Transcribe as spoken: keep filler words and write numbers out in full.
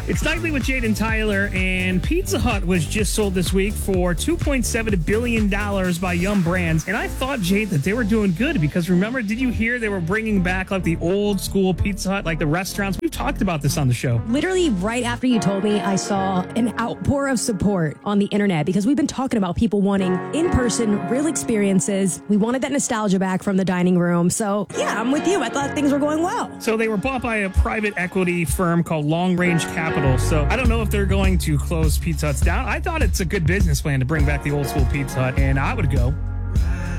It's Nightly with Jade and Tyler, and Pizza Hut was just sold this week for two point seven billion dollars by Yum Brands. And I thought, Jade, that they were doing good because remember, did you hear they were bringing back like the old school Pizza Hut, like the restaurants? We've talked about this on the show. Literally right after you told me, I saw an outpour of support on the internet because we've been talking about people wanting in-person, real experiences. We wanted that nostalgia back from the dining room. So yeah, I'm with you. I thought things were going well. So they were bought by a private equity firm called Long Range Capital. So I don't know if they're going to close Pizza Huts down. I thought it's a good business plan to bring back the old school Pizza Hut, and I would go.